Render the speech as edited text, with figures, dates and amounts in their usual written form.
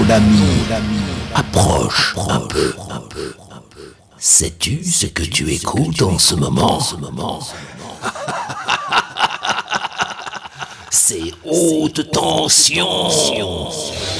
approche un peu. Sais-tu ce que tu écoutes en ce moment? C'est haute tension.